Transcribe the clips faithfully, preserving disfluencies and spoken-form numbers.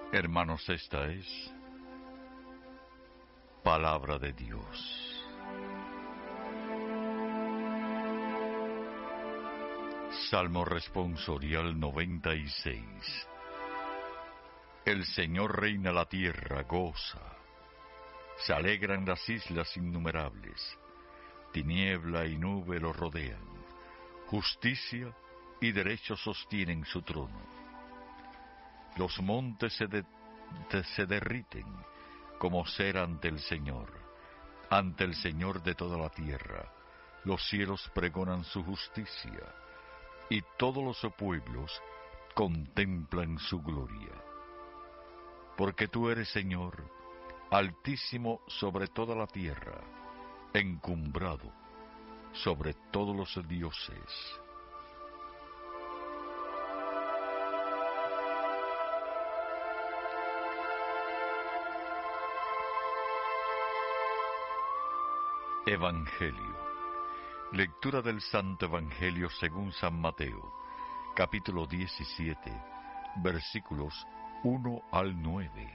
Hermanos, esta es palabra de Dios. Salmo responsorial noventa y seis. El Señor reina la tierra, goza. Se alegran las islas innumerables. Tiniebla y nube lo rodean. Justicia y derecho sostienen su trono. Los montes se, de, de, se derriten como cera ante el Señor, ante el Señor de toda la tierra. Los cielos pregonan su justicia, y todos los pueblos contemplan su gloria. Porque tú eres, Señor, altísimo sobre toda la tierra, encumbrado sobre todos los dioses. Evangelio. Lectura del Santo Evangelio según San Mateo, capítulo diecisiete, versículos uno al nueve.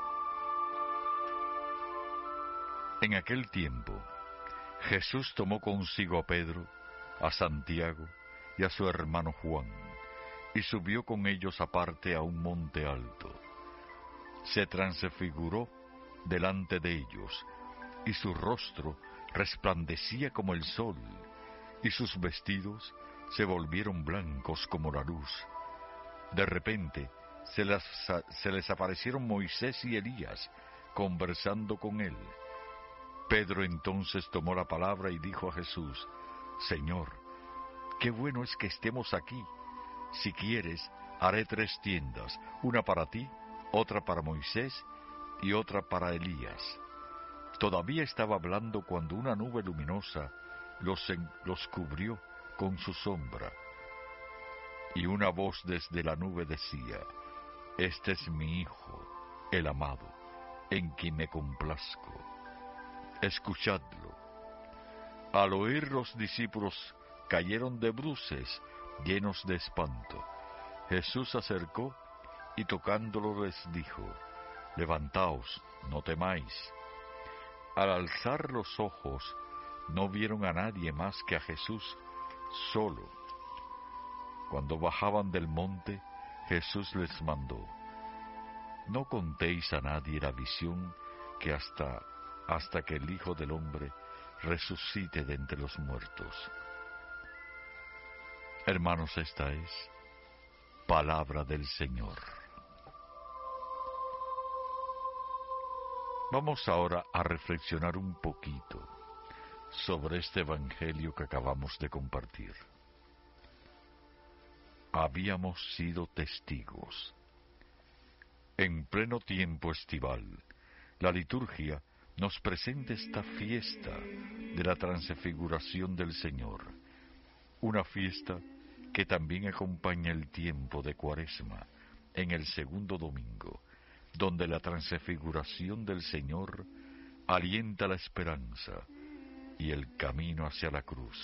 En aquel tiempo, Jesús tomó consigo a Pedro, a Santiago y a su hermano Juan, y subió con ellos aparte a un monte alto. Se transfiguró delante de ellos, y su rostro resplandecía como el sol, y sus vestidos se volvieron blancos como la luz. De repente se les, se les aparecieron Moisés y Elías conversando con él. Pedro entonces tomó la palabra y dijo a Jesús: Señor, qué bueno es que estemos aquí. Si quieres, haré tres tiendas, una para ti, otra para Moisés y otra para Elías. Todavía estaba hablando cuando una nube luminosa los, en, los cubrió con su sombra. Y una voz desde la nube decía: Este es mi Hijo, el amado, en quien me complazco. Escuchadlo. Al oír, los discípulos cayeron de bruces, llenos de espanto. Jesús se acercó y tocándolo les dijo: Levantaos, no temáis. Al alzar los ojos, no vieron a nadie más que a Jesús solo. Cuando bajaban del monte, Jesús les mandó: No contéis a nadie la visión que hasta, hasta que el Hijo del Hombre resucite de entre los muertos. Hermanos, esta es palabra del Señor. Vamos ahora a reflexionar un poquito sobre este Evangelio que acabamos de compartir. Habíamos sido testigos. En pleno tiempo estival, la liturgia nos presenta esta fiesta de la transfiguración del Señor, una fiesta que también acompaña el tiempo de Cuaresma en el segundo domingo, donde la transfiguración del Señor alienta la esperanza y el camino hacia la cruz.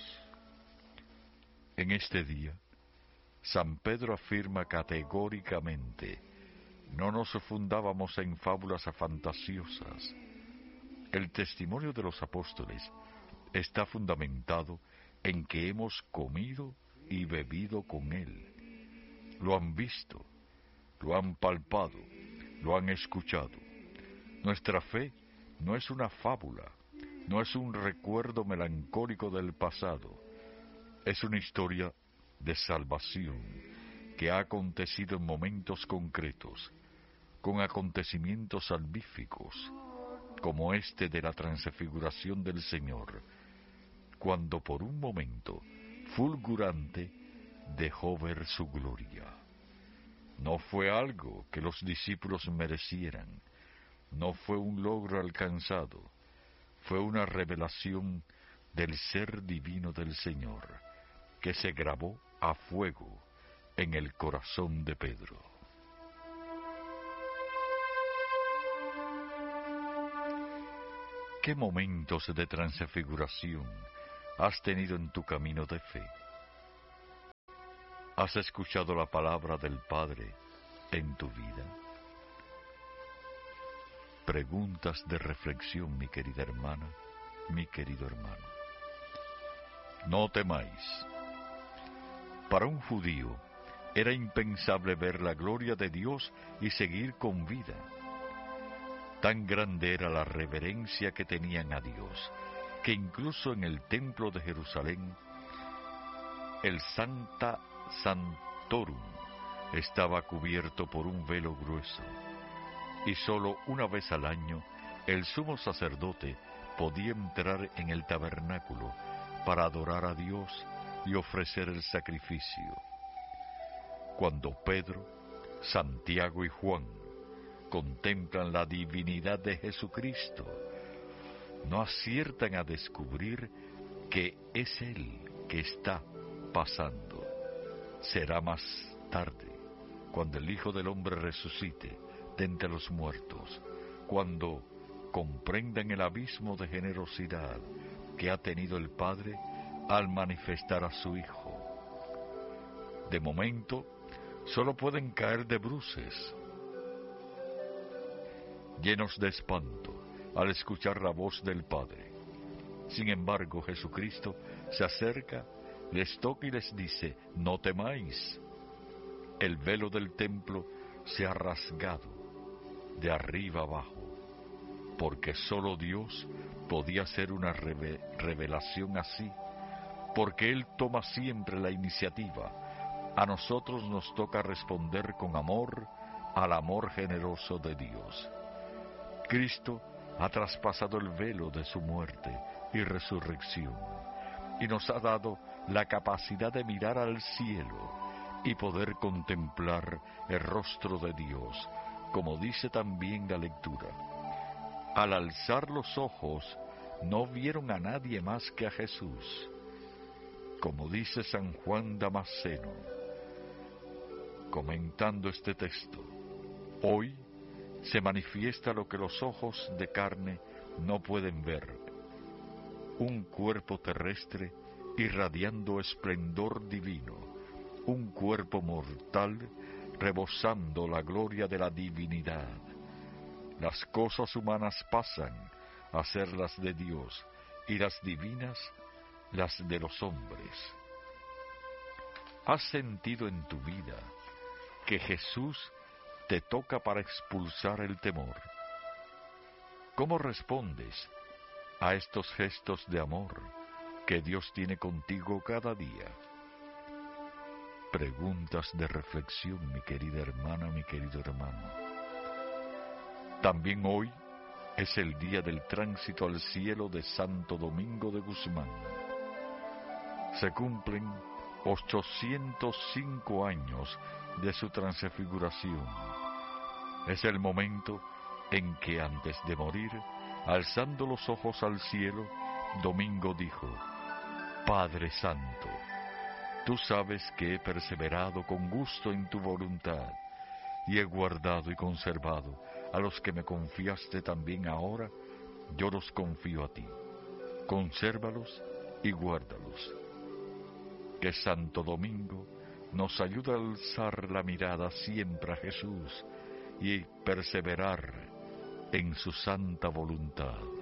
En este día, San Pedro afirma categóricamente: no nos fundábamos en fábulas fantasiosas. El testimonio de los apóstoles está fundamentado en que hemos comido y bebido con Él. Lo han visto, lo han palpado, lo han escuchado. Nuestra fe no es una fábula, no es un recuerdo melancólico del pasado, es una historia de salvación que ha acontecido en momentos concretos, con acontecimientos salvíficos, como este de la transfiguración del Señor, cuando por un momento fulgurante dejó ver su gloria. No fue algo que los discípulos merecieran, no fue un logro alcanzado, fue una revelación del ser divino del Señor, que se grabó a fuego en el corazón de Pedro. ¿Qué momentos de transfiguración has tenido en tu camino de fe? ¿Has escuchado la palabra del Padre en tu vida? Preguntas de reflexión, mi querida hermana, mi querido hermano. No temáis. Para un judío era impensable ver la gloria de Dios y seguir con vida. Tan grande era la reverencia que tenían a Dios, que incluso en el templo de Jerusalén, el Sancta Sanctorum estaba cubierto por un velo grueso, y sólo una vez al año el sumo sacerdote podía entrar en el tabernáculo para adorar a Dios y ofrecer el sacrificio. Cuando Pedro, Santiago y Juan contemplan la divinidad de Jesucristo, no aciertan a descubrir que es Él que está pasando. Será más tarde, cuando el Hijo del Hombre resucite de entre los muertos, cuando comprendan el abismo de generosidad que ha tenido el Padre al manifestar a su Hijo. De momento, solo pueden caer de bruces, llenos de espanto, al escuchar la voz del Padre. Sin embargo, Jesucristo se acerca, les toca y les dice: no temáis. El velo del templo se ha rasgado de arriba abajo, porque solo Dios podía hacer una reve- revelación así, porque Él toma siempre la iniciativa. A nosotros nos toca responder con amor al amor generoso de Dios. Cristo ha traspasado el velo de su muerte y resurrección, y nos ha dado la capacidad de mirar al cielo y poder contemplar el rostro de Dios, como dice también la lectura. Al alzar los ojos, no vieron a nadie más que a Jesús. Como dice San Juan Damasceno, comentando este texto: hoy se manifiesta lo que los ojos de carne no pueden ver, un cuerpo terrestre irradiando esplendor divino, un cuerpo mortal rebosando la gloria de la divinidad. Las cosas humanas pasan a ser las de Dios y las divinas las de los hombres. ¿Has sentido en tu vida que Jesús te toca para expulsar el temor? ¿Cómo respondes a estos gestos de amor que Dios tiene contigo cada día? Preguntas de reflexión, mi querida hermana, mi querido hermano. También hoy es el día del tránsito al cielo de Santo Domingo de Guzmán. Se cumplen ochocientos cinco años de su transfiguración. Es el momento en que antes de morir, alzando los ojos al cielo, Domingo dijo: Padre Santo, tú sabes que he perseverado con gusto en tu voluntad y he guardado y conservado a los que me confiaste también ahora, yo los confío a ti. Consérvalos y guárdalos. Que Santo Domingo nos ayude a alzar la mirada siempre a Jesús y perseverar en su santa voluntad.